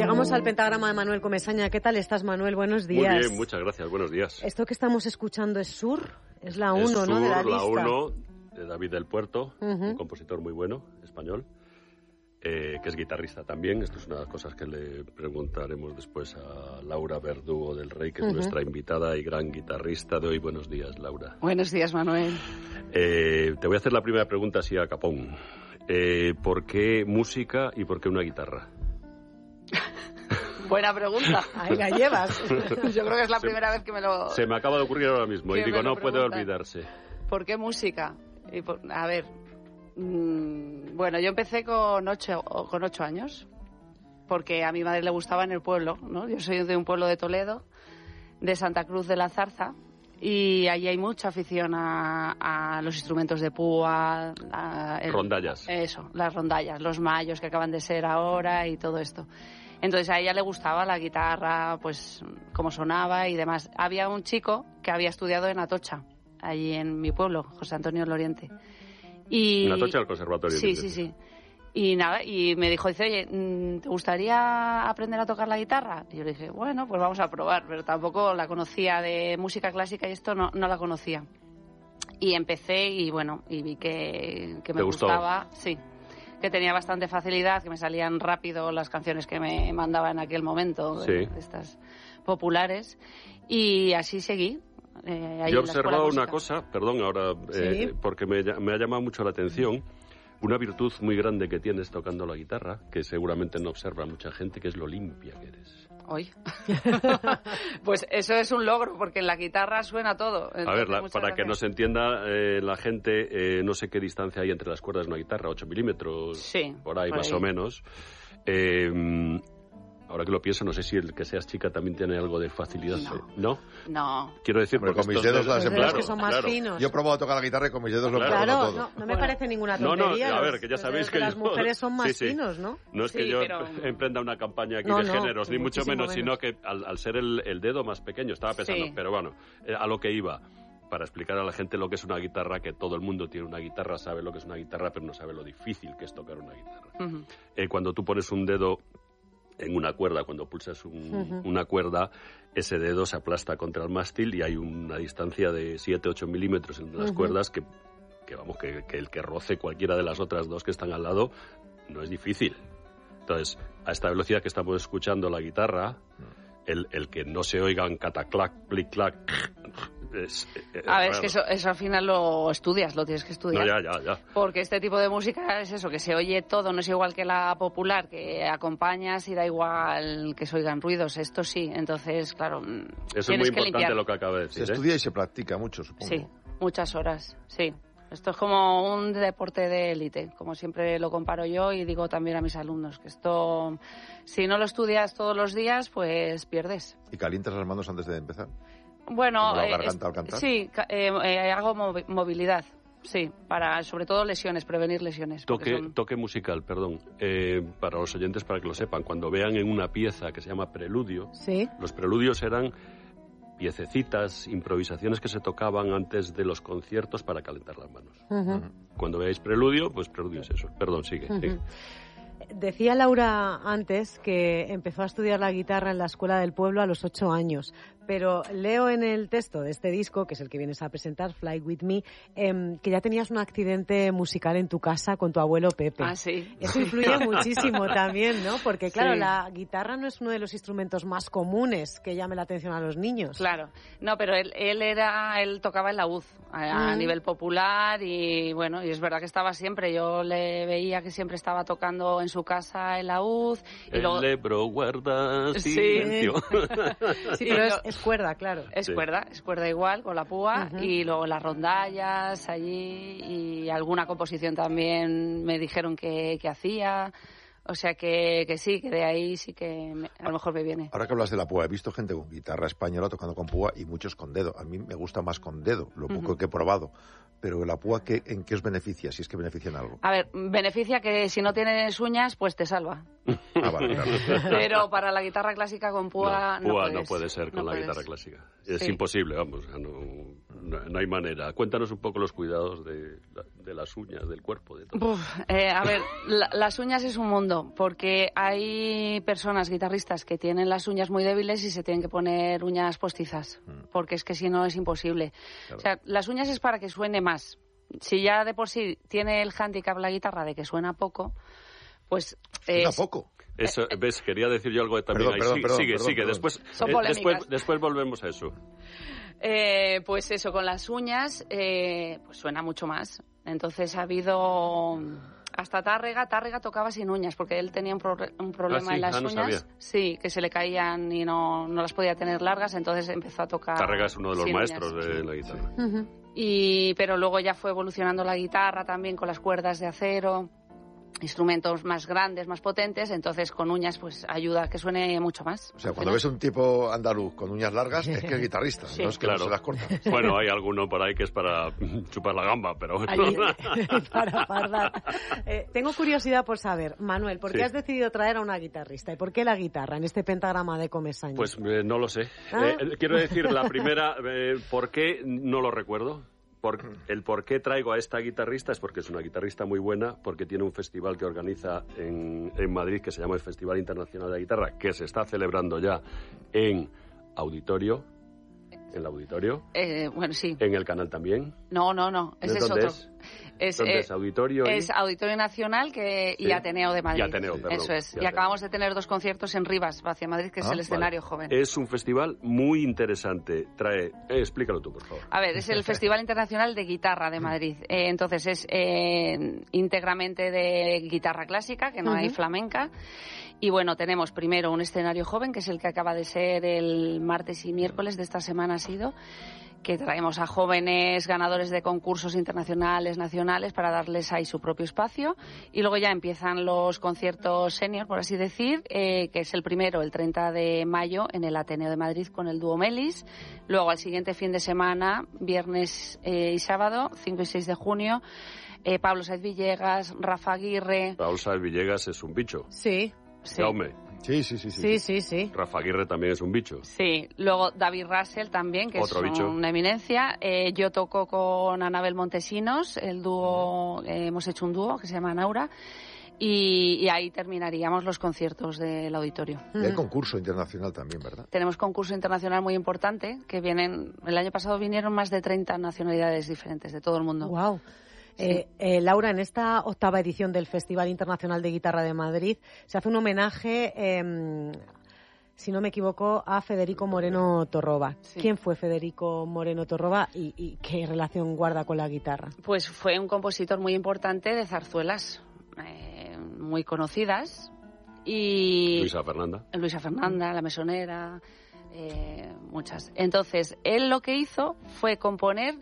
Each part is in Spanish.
Llegamos al pentagrama de Manuel Comesaña. ¿Qué tal estás, Manuel? Buenos días. Muy bien, muchas gracias. Buenos días. Esto que estamos escuchando es Sur, es la 1, ¿no? De la lista. La 1 de David del Puerto, un compositor muy bueno, español, que es guitarrista también. Esto es una de las cosas que le preguntaremos después a Laura Verdugo del Rey, que es nuestra invitada y gran guitarrista de hoy. Buenos días, Laura. Buenos días, Manuel. Te voy a hacer la primera pregunta así a capón. ¿Por qué música y por qué una guitarra? Buena pregunta. Ahí la llevas. Yo creo que es la primera vez que me lo... Se me acaba de ocurrir ahora mismo y digo, no puede olvidarse. ¿Por qué música? A ver, bueno, yo empecé con 8 años, porque a mi madre le gustaba en el pueblo, ¿no? Yo soy de un pueblo de Toledo, de Santa Cruz de la Zarza, y allí hay mucha afición a los instrumentos de púa. Rondallas. Eso, las rondallas, los mayos que acaban de ser ahora y todo esto. Entonces a ella le gustaba la guitarra, pues cómo sonaba y demás. Había un chico que había estudiado en Atocha, allí en mi pueblo, José Antonio Loriente. ¿En Atocha el conservatorio? Sí. Y nada, y me dijo, dice, oye, ¿te gustaría aprender a tocar la guitarra? Y yo le dije, bueno, pues vamos a probar, pero tampoco la conocía de música clásica y esto no la conocía. Y empecé y bueno, y vi que me gustaba, sí, que tenía bastante facilidad, que me salían rápido las canciones que me mandaba en aquel momento, de estas populares, y así seguí. Yo he observado una cosa, perdón, ahora, porque me ha llamado mucho la atención, una virtud muy grande que tienes tocando la guitarra, que seguramente no observa mucha gente, que es lo limpia que eres. Hoy. Pues eso es un logro, porque en la guitarra suena todo. Entonces, a ver, para que nos entienda la gente, no sé qué distancia hay entre las cuerdas de una guitarra, 8 milímetros, sí, por ahí más o menos. Ahora que lo pienso, no sé si el que seas chica también tiene algo de facilidad. No. Quiero decir, porque con mis dedos las claro, que son más finos. Yo he probado a tocar la guitarra y con mis dedos lo puedo todo. No me parece ninguna tontería. No, a ver, que ya sabéis que las mujeres son más finos, ¿no? No es que yo emprenda una campaña aquí de géneros, ni mucho menos, sino que al ser el dedo más pequeño, estaba pensando, pero bueno, a lo que iba. Para explicar a la gente lo que es una guitarra, que todo el mundo tiene una guitarra, sabe lo que es una guitarra, pero no sabe lo difícil que es tocar una guitarra. Cuando tú pones un dedo en una cuerda, cuando pulsas una cuerda, ese dedo se aplasta contra el mástil y hay una distancia de 7-8 milímetros entre las cuerdas que el que roce cualquiera de las otras dos que están al lado no es difícil. Entonces, a esta velocidad que estamos escuchando la guitarra, el que no se oigan cataclac, plic, clac... es que eso al final lo estudias, lo tienes que estudiar. No, ya. Porque este tipo de música es eso, que se oye todo, no es igual que la popular, que acompañas y da igual que se oigan ruidos. Esto sí, entonces, claro, eso es muy importante lo que acaba de decir. Se estudia y se practica mucho, supongo. Sí, muchas horas, sí. Esto es como un deporte de élite, como siempre lo comparo yo y digo también a mis alumnos, que esto, si no lo estudias todos los días, pues pierdes. ¿Y calientas las manos antes de empezar? Bueno, la garganta al cantar. Sí, hago movilidad, sí, para sobre todo lesiones, prevenir lesiones. Toque musical, perdón, para los oyentes, para que lo sepan, cuando vean en una pieza que se llama preludio, los preludios eran piececitas, improvisaciones que se tocaban antes de los conciertos para calentar las manos. Cuando veáis preludio, pues preludio es eso. Perdón, sigue. Decía Laura antes que empezó a estudiar la guitarra en la escuela del pueblo a los 8 años, pero leo en el texto de este disco, que es el que vienes a presentar, Fly With Me, que ya tenías un accidente musical en tu casa con tu abuelo Pepe. Ah, sí. Eso influye muchísimo también, ¿no? Porque, claro, la guitarra no es uno de los instrumentos más comunes que llame la atención a los niños. Claro. No, pero él tocaba en la UZ a nivel popular y, bueno, y es verdad que estaba siempre. Yo le veía que siempre estaba tocando en su casa en la UZ. Y el Ebro guarda silencio. Sí, pero es cuerda, claro. Es cuerda igual, con la púa, y luego las rondallas allí, y alguna composición también me dijeron que hacía. O sea que sí, que de ahí sí que a lo mejor me viene. Ahora que hablas de la púa, he visto gente con guitarra española tocando con púa y muchos con dedo. A mí me gusta más con dedo, lo poco que he probado. Pero la púa, ¿en qué os beneficia, si es que beneficia en algo? A ver, beneficia que si no tienes uñas, pues te salva. Vale, claro. Pero para la guitarra clásica con púa no puede ser con la guitarra clásica. Es imposible, vamos. no hay manera. Cuéntanos un poco los cuidados de las uñas, del cuerpo. De todo. A ver, las uñas es un mundo, porque hay personas, guitarristas, que tienen las uñas muy débiles y se tienen que poner uñas postizas, porque es que si no es imposible. Claro. O sea, las uñas es para que suene más. Si ya de por sí tiene el hándicap la guitarra de que suena poco, pues... ¿Suena poco? Eso, ¿ves? Quería decir yo algo también. Sigue. Después volvemos a eso. Pues eso, con las uñas, pues suena mucho más. Entonces ha habido... Hasta Tárrega tocaba sin uñas, porque él tenía un problema en las uñas. Sabía. Sí, que se le caían y no las podía tener largas, entonces empezó a tocar. Tárrega es uno de los maestros de la guitarra. Pero luego ya fue evolucionando la guitarra también con las cuerdas de acero, instrumentos más grandes, más potentes, entonces con uñas pues ayuda a que suene mucho más. O sea, cuando ves un tipo andaluz con uñas largas es que es guitarrista, no es que no se las corta. Bueno, hay alguno por ahí que es para chupar la gamba, pero... para fardar. Tengo curiosidad por saber, Manuel, ¿por qué has decidido traer a una guitarrista? ¿Y por qué la guitarra en este pentagrama de Comesaña? Pues no lo sé. Quiero decir, la primera, ¿por qué? No lo recuerdo. El por qué traigo a esta guitarrista es porque es una guitarrista muy buena, porque tiene un festival que organiza en Madrid que se llama el Festival Internacional de la Guitarra, que se está celebrando ya en Auditorio. ¿En el Auditorio? Bueno, sí. ¿En el canal también? No. Ese es otro. ¿Dónde es Auditorio? Es Auditorio Nacional y Ateneo de Madrid. Y Ateneo, perdón. Eso es. Y acabamos de tener 2 conciertos en Rivas, hacia Madrid, que es el escenario joven. Es un festival muy interesante. Explícalo tú, por favor. A ver, es el Festival Internacional de Guitarra de Madrid. Entonces es íntegramente de guitarra clásica, que no hay flamenca. Y bueno, tenemos primero un escenario joven, que es el que acaba de ser el martes y miércoles de esta semana ha sido, que traemos a jóvenes ganadores de concursos internacionales, nacionales, para darles ahí su propio espacio. Y luego ya empiezan los conciertos senior, por así decir, que es el primero, el 30 de mayo, en el Ateneo de Madrid con el dúo Melis. Luego al siguiente fin de semana, viernes y sábado, 5 y 6 de junio, Pablo Sáez Villegas, Rafa Aguirre... Pablo Sáez Villegas es un bicho. Sí. Jaume. Sí. Rafa Aguirre también es un bicho. Sí. Luego David Russell también, que otro es una eminencia. Yo toco con Anabel Montesinos, el dúo, hemos hecho un dúo que se llama Naura. Y ahí terminaríamos los conciertos del auditorio. Y hay concurso internacional también, ¿verdad? Tenemos concurso internacional muy importante, que el año pasado vinieron más de 30 nacionalidades diferentes de todo el mundo. Wow. Sí. Laura, en esta 8ª edición del Festival Internacional de Guitarra de Madrid se hace un homenaje, si no me equivoco, a Federico Moreno Torroba. Sí. ¿Quién fue Federico Moreno Torroba y qué relación guarda con la guitarra? Pues fue un compositor muy importante de zarzuelas, muy conocidas. Y Luisa Fernanda, La Mesonera, muchas. Entonces, él lo que hizo fue componer...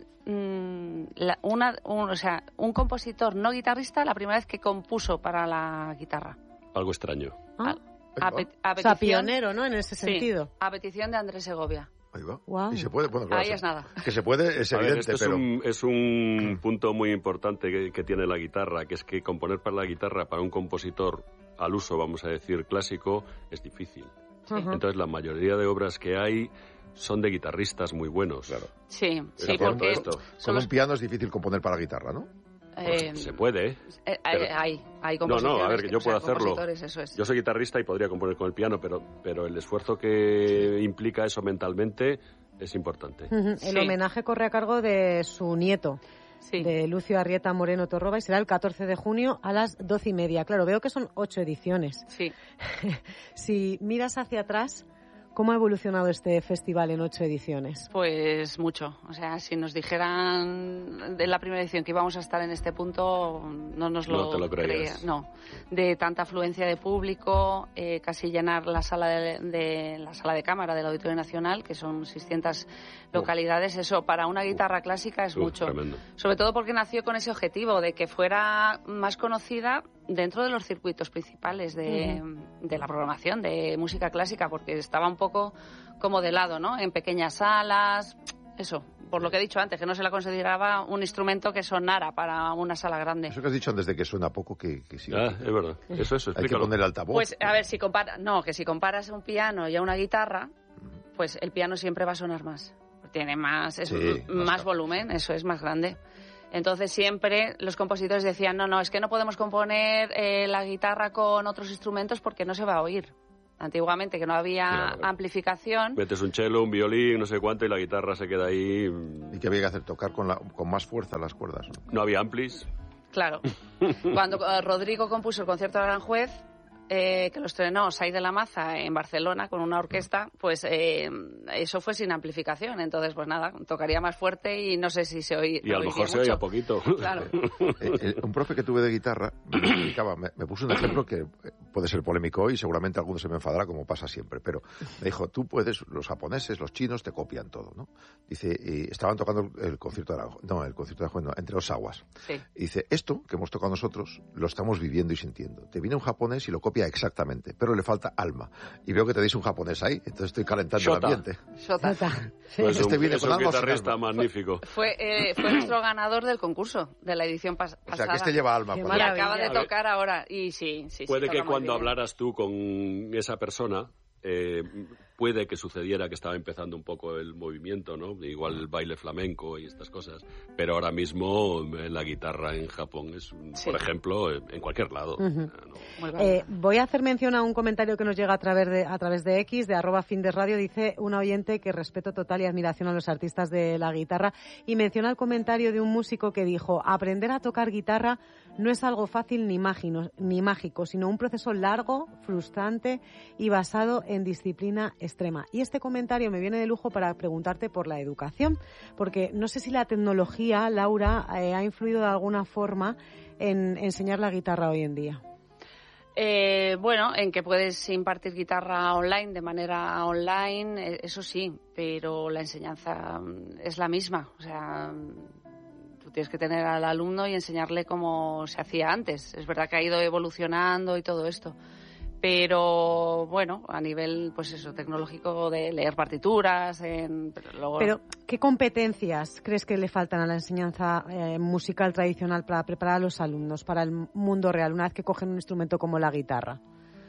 un compositor no guitarrista la primera vez que compuso para la guitarra. Algo extraño. A petición, o sea, pionero, ¿no? En ese sentido. Sí, a petición de Andrés Segovia. Ahí va. Wow. Y se puede, bueno, claro, ahí es nada. Que se puede, es evidente, esto pero... es un punto muy importante que tiene la guitarra, que es que componer para la guitarra, para un compositor al uso, vamos a decir, clásico, es difícil. Sí. Entonces, la mayoría de obras que hay son de guitarristas muy buenos. Claro. Sí, porque... Con un piano es difícil componer para guitarra, ¿no? Pues se puede, hay compositores. A ver, que yo puedo hacerlo. Eso es. Yo soy guitarrista y podría componer con el piano, pero el esfuerzo que implica eso mentalmente es importante. El homenaje corre a cargo de su nieto, de Lucio Arrieta Moreno Torroba, y será el 14 de junio a las 12:30. Claro, veo que son 8 ediciones. Sí. Si miras hacia atrás, ¿cómo ha evolucionado este festival en 8 ediciones? Pues mucho. O sea, si nos dijeran de la primera edición que íbamos a estar en este punto, no nos lo creía. No. De tanta afluencia de público, casi llenar la sala de cámara del Auditorio Nacional, que son 600 localidades. Eso para una guitarra clásica es mucho. Tremendo. Sobre todo porque nació con ese objetivo de que fuera más conocida dentro de los circuitos principales de la programación de música clásica, porque estaba un poco como de lado, ¿no? En pequeñas salas, eso, por lo que he dicho antes, que no se la consideraba un instrumento que sonara para una sala grande. Eso que has dicho antes de que suena poco, que sí. Es verdad, eso, hay que poner altavoz. Pues, a ver, si comparas un piano y a una guitarra, pues el piano siempre va a sonar más. tiene más volumen, eso es más grande. Entonces siempre los compositores decían, no, es que no podemos componer la guitarra con otros instrumentos porque no se va a oír. Antiguamente, que no había amplificación. Metes un cello, un violín, no sé cuánto, y la guitarra se queda ahí. ¿Y qué había que hacer? Tocar con más fuerza las cuerdas, ¿no? No había amplis. Claro. Cuando Rodrigo compuso el concierto de Aranjuez, que lo estrenó Sai de la Maza en Barcelona con una orquesta, pues eso fue sin amplificación. Entonces, pues nada, tocaría más fuerte y no sé si se oía. Y a lo mejor se oía poquito. Claro. Un profe que tuve de guitarra me puso un ejemplo que puede ser polémico hoy, seguramente alguno se me enfadará como pasa siempre, pero me dijo, tú puedes, los japoneses, los chinos te copian todo, ¿no? Dice, y estaban tocando el concierto de Aranjuez, Entre dos aguas. Sí. Y dice, esto que hemos tocado nosotros lo estamos viviendo y sintiendo. Te viene un japonés y lo copia exactamente, pero le falta alma. Y veo que tenéis un japonés ahí, entonces estoy calentando el ambiente. Shota. Pues viene es un guitarrista magnífico. Fue nuestro ganador del concurso de la edición pasada. O sea, que este lleva alma. Y acaba de tocar ahora. Y sí. Puede que cuando hablaras tú con esa persona, puede que sucediera que estaba empezando un poco el movimiento, ¿no? Igual el baile flamenco y estas cosas. Pero ahora mismo la guitarra en Japón es, por ejemplo, en cualquier lado. Uh-huh. Voy a hacer mención a un comentario que nos llega a través de X, de @Findesradio. Dice un oyente que respeto total y admiración a los artistas de la guitarra y menciona el comentario de un músico que dijo: aprender a tocar guitarra no es algo fácil ni mágico, sino un proceso largo, frustrante y basado en disciplina extrema. Y este comentario me viene de lujo para preguntarte por la educación, porque no sé si la tecnología, Laura, ha influido de alguna forma en enseñar la guitarra hoy en día. Bueno, en que puedes impartir guitarra online, de manera online, eso sí, pero la enseñanza es la misma. O sea, tú tienes que tener al alumno y enseñarle como se hacía antes. Es verdad que ha ido evolucionando y todo esto. Pero, bueno, a nivel, pues eso, tecnológico, de leer partituras. Pero, ¿qué competencias crees que le faltan a la enseñanza musical tradicional para preparar a los alumnos para el mundo real, una vez que cogen un instrumento como la guitarra?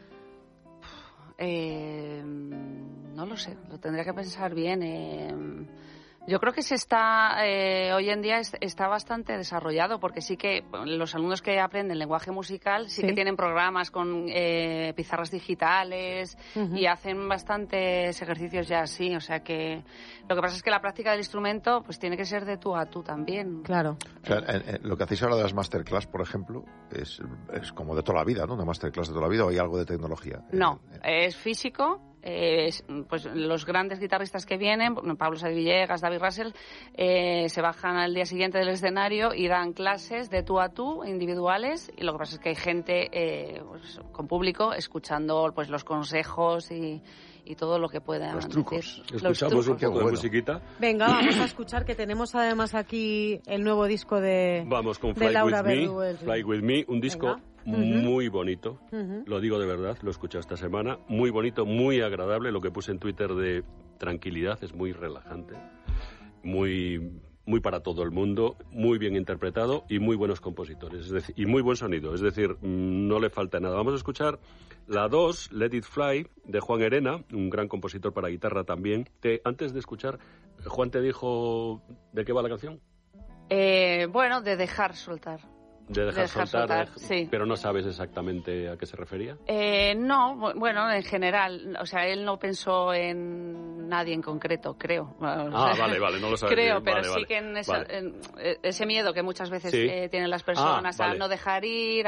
No lo sé, lo tendría que pensar bien. Yo creo que hoy en día está bastante desarrollado, porque sí que los alumnos que aprenden lenguaje musical sí que tienen programas con pizarras digitales y hacen bastantes ejercicios ya así. O sea que lo que pasa es que la práctica del instrumento pues tiene que ser de tú a tú también. Claro. O sea, lo que hacéis ahora de las masterclass, por ejemplo, es como de toda la vida, ¿no? Una masterclass de toda la vida, ¿o hay algo de tecnología? No, es físico. Pues los grandes guitarristas que vienen, Pablo Sáenz Villegas, David Russell, se bajan al día siguiente del escenario y dan clases de tú a tú, individuales, y lo que pasa es que hay gente pues, con público escuchando pues los consejos y todo lo que puedan los trucos. decir. Escuchamos un poco de musiquita. Venga, vamos a escuchar, que tenemos además aquí el nuevo disco de Vamos con de Laura Fly With Me, un disco muy bonito, lo digo de verdad, lo he escuchado esta semana, muy bonito, muy agradable. Lo que puse en Twitter de tranquilidad es muy relajante, muy para todo el mundo, muy bien interpretado y muy buenos compositores, es decir, y muy buen sonido, es decir, no le falta nada. Vamos a escuchar la 2, Let It Fly, de Juan Herena, un gran compositor para guitarra también. Antes de escuchar, Juan te dijo de qué va la canción. Bueno, de dejar soltar. De dejar soltar, sí. Pero no sabes exactamente a qué se refería. No, bueno, en general, o sea, él no pensó en nadie en concreto, creo. Vale, no lo sabes. Creo, bien. pero vale, sí que en ese miedo que muchas veces tienen las personas vale. a no dejar ir,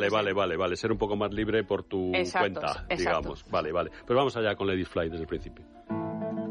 Vale, ser un poco más libre por tu cuenta, digamos. Vale. Pues vamos allá con Let It Fly desde el principio.